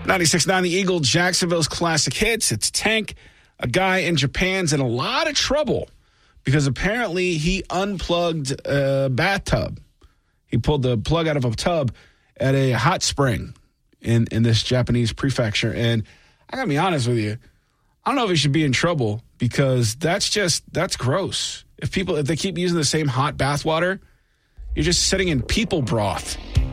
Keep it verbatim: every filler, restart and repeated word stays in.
ninety-six point nine The Eagle, Jacksonville's classic hits. It's Tank. A guy in Japan's in a lot of trouble because apparently he unplugged a bathtub. He pulled the plug out of a tub at a hot spring in, in this Japanese prefecture. And I gotta be honest with you, I don't know if he should be in trouble because that's just, that's gross. If people, if they keep using the same hot bath water, you're just sitting in people broth.